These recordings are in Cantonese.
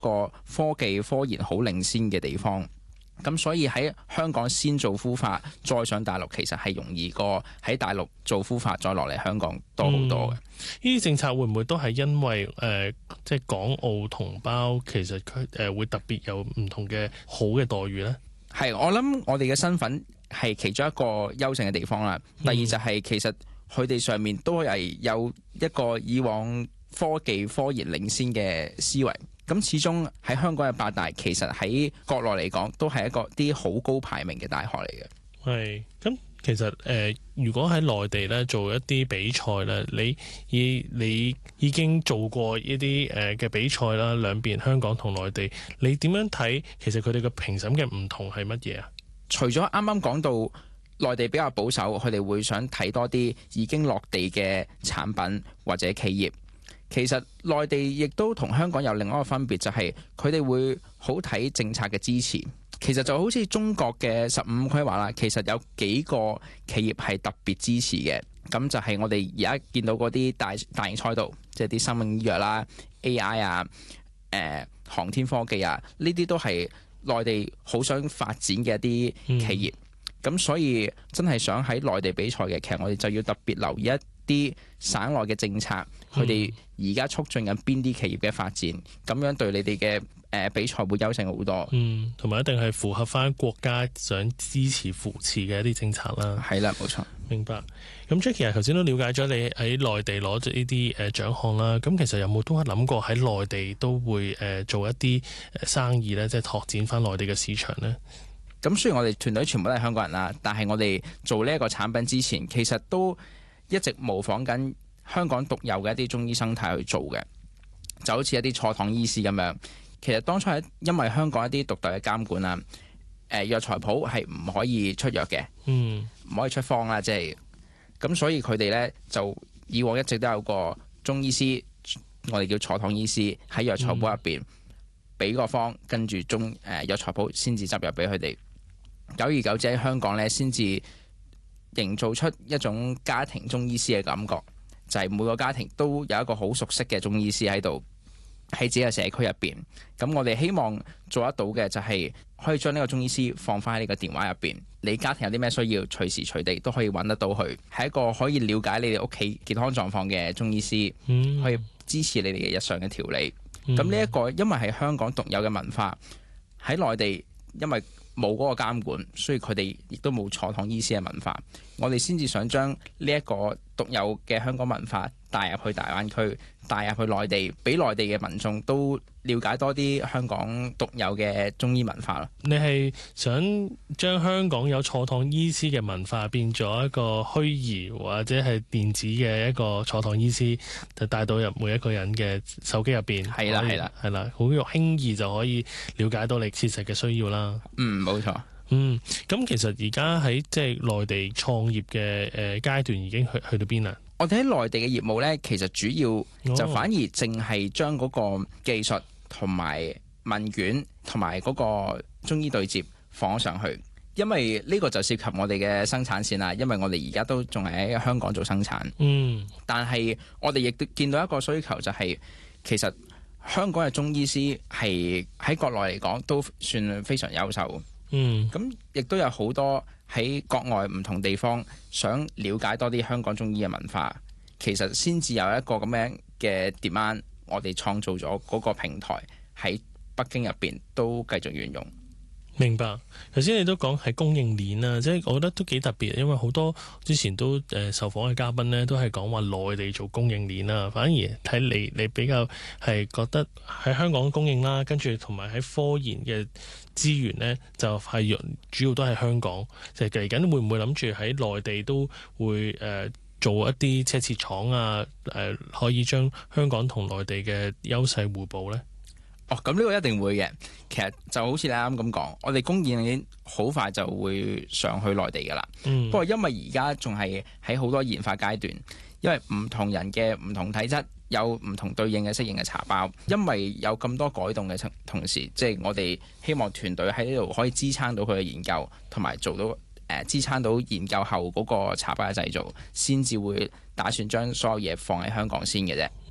個科技科研好領先嘅地方。咁所以喺香港先做孵化，再上大陸，其實係容易過喺大陸做孵化，再落嚟香港多好多嘅。 呢啲政策會唔會都係因為即係港澳同胞其實佢會特別有唔同嘅好嘅待遇呢？ 係，我諗我哋嘅身份係其中一個優勝嘅地方啦。第二就係其實佢哋上面都係有一個以往科技科研領先嘅思維。咁始終喺香港嘅八大，其實喺國內嚟講都係一個啲好高排名嘅大學嚟嘅。 係，咁其實如果喺內地咧做一啲比賽咧，你已經做過一啲嘅比賽啦，兩邊香港同內地，你點樣睇？其實佢哋嘅評審嘅唔同係乜嘢啊？ 除咗啱啱講到內地比較保守，佢哋會想睇多啲已經落地嘅產品或者企業。其實內地亦都同香港有另外一個分別，就係佢哋會好睇政策嘅支持。其實就好似中國嘅15規劃啦，其實有幾個企業係特別支持嘅。咁就係我哋而家見到嗰啲大型賽道，即係啲生命醫藥啦、AI 啊、航天科技啊，呢啲都係內地好想發展嘅一啲企業。咁所以真係想喺內地比賽嘅，其實我哋就要特別留意一啲省內嘅政策，佢哋而家促進緊邊啲企業嘅發展，咁樣對你哋嘅比賽會優勝好多。 同埋一定係符合翻國家想支持扶持嘅一啲政策啦。 係啦，冇錯。 明白。咁 Jackie 頭先都了解咗你喺內地攞咗呢啲獎項啦。咁其實有冇都諗過喺內地都會做一啲生意咧，即係拓展翻內地嘅市場呢？ 咁雖然我哋團隊全部都係香港人啦，但係我哋做呢一個產品之前，其實都一直模仿緊香港獨有嘅一啲中醫生態去做嘅，就好似一啲坐躺醫師咁樣。其實當初係因為香港一啲獨特嘅監管啊，藥材鋪係唔可以出藥嘅，唔可以出方啦，即係咁，所以佢哋呢，就以往一直都有個中醫師，我哋叫坐躺醫師喺藥材鋪入邊俾個方，跟住藥材鋪先至執藥俾佢哋。久而久之喺香港呢，先至營造出一種家庭中醫師嘅感覺，就係每個家庭都有一個好熟悉嘅中醫師喺度，喺自己嘅社區入邊。咁我哋希望做得到嘅就係可以將呢個中醫師放翻喺呢個電話入邊，你家庭有啲咩需要，隨時隨地都可以揾得到佢，係一個可以了解你哋屋企健康狀況嘅中醫師，可以支持你哋嘅日常嘅調理。咁呢一個因為係香港獨有嘅文化，喺內地因為冇嗰個監管，所以佢哋亦都冇坐躺醫師嘅文化。我哋先至想將呢一個獨有嘅香港文化帶入去大灣區，帶入去內地，俾內地嘅民眾都了解多啲香港獨有嘅中醫文化咯。 你係想將香港有坐躺醫師嘅文化變咗一個虛擬或者係電子嘅一個坐躺醫師，就帶到入每一個人嘅手機入邊。係啦，係啦，好輕易就可以了解到你切實嘅需要啦。 冇錯。 咁其實而家喺即係內地創業嘅階段已經去到邊啦？ 我哋喺內地嘅業務呢，其實主要就反而淨係將嗰個技術同埋問卷同埋嗰個中醫對接放咗上去，因為呢個就涉及我哋嘅生產線啦。因為我哋而家都仲係喺香港做生產，但係我哋亦都見到一個需求，就係其實香港嘅中醫師係喺國內嚟講都算非常優秀。咁亦都有好多喺國外唔同地方想了解多啲香港中醫嘅文化，其實先至有一個咁樣嘅 demand，我哋創造咗嗰個平台喺北京入邊都繼續沿用。 明白。頭先你都講係供應鏈啦，即係我覺得都幾特別，因為好多之前都受訪嘅嘉賓呢都係講話內地做供應鏈啦，反而睇你比較係覺得喺香港供應啦，跟住同埋喺科研嘅資源呢，就係主要都係香港。就嚟緊會唔會諗住喺內地都會做一啲車切廠啊？可以將香港同內地嘅優勢互補呢？ 咁呢個一定會嘅。其實就好似你啱咁講，我哋供應鏈好快就會上去內地噶啦。不過因為而家仲係喺好多研發階段，因為唔同人嘅唔同體質有唔同對應嘅適應嘅茶包。因為有咁多改動嘅同時，即係我哋希望團隊喺呢度可以支撐到佢嘅研究，同埋做到支撐到研究後嗰個茶包嘅製造，先至會打算將所有嘢放喺香港先嘅啫。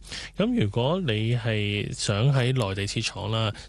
咁如果你係想喺內地設廠啦，